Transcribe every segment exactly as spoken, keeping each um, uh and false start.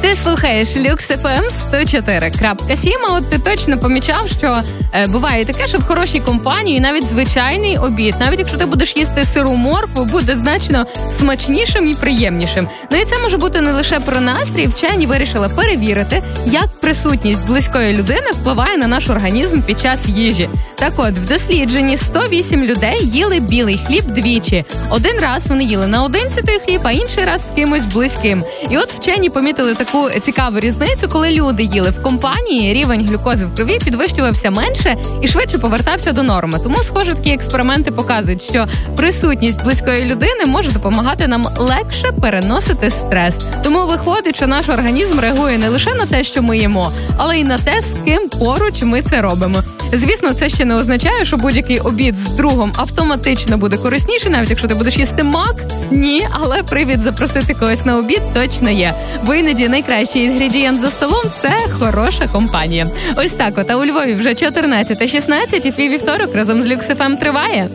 Ти слухаєш Люкс еф ем сто чотири крапка сім, а от ти точно помічав, що е, буває таке, що в хорошій компанії навіть звичайний обід, навіть якщо ти будеш їсти сиру моркву, буде значно смачнішим і приємнішим. Ну і це може бути не лише про настрій. Вчені вирішили перевірити, як присутність близької людини впливає на наш організм під час їжі. Так от, в дослідженні сто вісім людей їли білий хліб двічі. Один раз вони їли наодинці той хліб, а інший раз з кимось близьким. І от вчені помітили таку цікаву різницю, коли люди їли в компанії, рівень глюкози в крові підвищувався менше і швидше повертався до норми. Тому, схоже, такі експерименти показують, що присутність близької людини може допомагати нам легше переносити стрес. Тому виходить, що наш організм реагує не лише на те, що ми їмо, але й на те, з ким поруч ми це робимо. Звісно, це ще не означає, що будь-який обід з другом автоматично буде корисніший, навіть якщо ти будеш їсти мак. Ні, але привід запросити когось на обід точно є. Бо іноді найкращий інгредієнт за столом – це хороша компанія. Ось так от, а у Львові вже чотирнадцята шістнадцять, і твій вівторок разом з Люкс еф ем триває.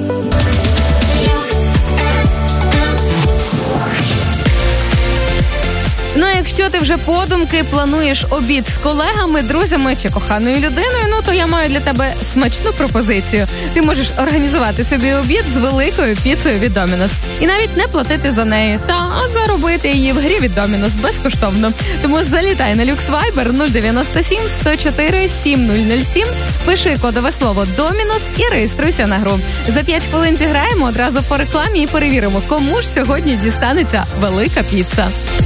Ну, а якщо ти вже подумки плануєш обід з колегами, друзями чи коханою людиною, ну, то я маю для тебе смачну пропозицію. Ти можеш організувати собі обід з великою піцею від Домінос. І навіть не платити за неї, та а заробити її в грі від Домінос безкоштовно. Тому залітай на Люкс Вайбер нуль дев'яносто сім сто чотири сім нуль нуль сім, пиши кодове слово «Домінос» і реєструйся на гру. За п'ять хвилин зіграємо одразу по рекламі і перевіримо, кому ж сьогодні дістанеться велика піца.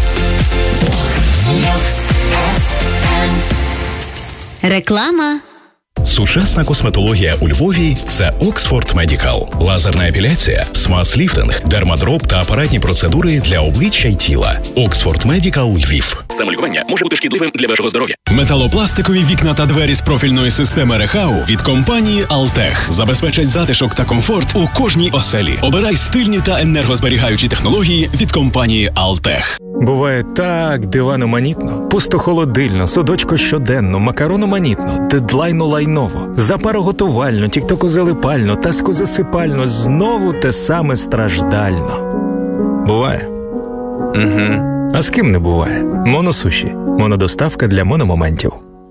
Реклама. Сучасна косметологія у Львові – це Oxford Medical. Лазерна епіляція, смаз-ліфтинг, дермадроб та апаратні процедури для обличчя й тіла. Oxford Medical Львів. Самолікування може бути шкідливим для вашого здоров'я. Металопластикові вікна та двері з профільної системи Рехау від компанії Алтех забезпечать затишок та комфорт у кожній оселі. Обирай стильні та енергозберігаючі технології від компанії Алтех. Буває так диваноманітно, пустохолодильно, судочко щоденно, макарономанітно, дедлайно лайново, запароготувально, тіктокозалипально, таско-засипально, знову те саме страждально. Буває? Угу. А з ким не буває? Моносуші. Монодоставка для мономоментів.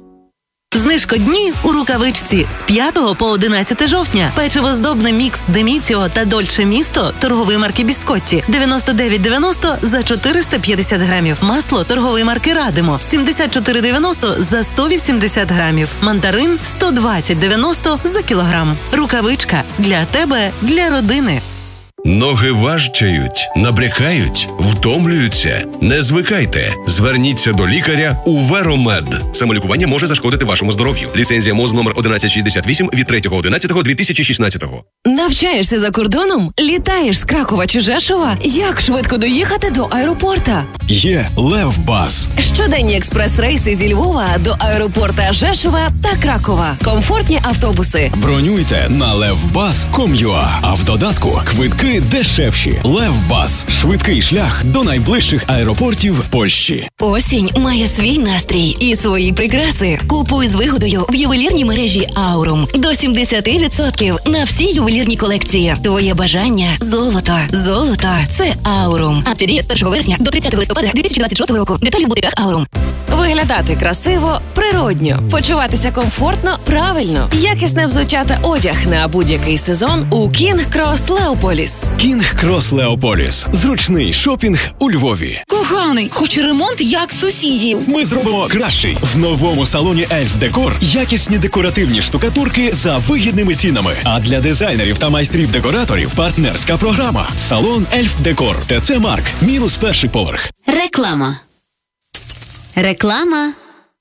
Знижкодні у Рукавичці з п'ятого по одинадцяте жовтня. Печиво-здобне мікс Деміціо та Дольче Місто торгової марки Біскотті дев'яносто дев'ять дев'яносто за чотириста п'ятдесят грамів. Масло торгової марки Радимо сімдесят чотири дев'яносто за сто вісімдесят грамів. Мандарин сто двадцять дев'яносто за кілограм. Рукавичка для тебе, для родини. Ноги важчають, набрякають, втомлюються. Не звикайте. Зверніться до лікаря у Веромед. Самолікування може зашкодити вашому здоров'ю. Ліцензія МОЗ номер одинадцять шістдесят вісім від третього одинадцятого дві тисячі шістнадцятого. Навчаєшся за кордоном? Літаєш з Кракова чи Жешова? Як швидко доїхати до аеропорта? Є Левбас. Щоденні експрес-рейси зі Львова до аеропорта Жешова та Кракова. Комфортні автобуси. Бронюйте на левбас крапка ком крапка ю а. А в додатку квитки дешевші. Левбас. Швидкий шлях до найближчих аеропортів Польщі. Осінь має свій настрій і свої прикраси. Купуй з вигодою в ювелірній мережі Аурум. До сімдесят відсотків на всі ювелірні колекції. Твоє бажання – золото. Золото – це Аурум. Акція діє з першого вересня до тридцятого листопада дві тисячі двадцять шостого року. Деталі в будинках Аурум. Виглядати красиво, природньо. Почуватися комфортно, правильно. Якісне взуття та одяг на будь-який сезон у King Cross Leopolis. King Cross Leopolis. Зручний шопінг у Львові. Коханий, хоче ремонт як сусідів. Ми зробимо кращий. В новому салоні Ельф Декор якісні декоративні штукатурки за вигідними цінами. А для дизайнерів та майстрів-декораторів партнерська програма. Салон Ельф Декор. ТЦ Марк. Мінус перший поверх. Реклама. Реклама.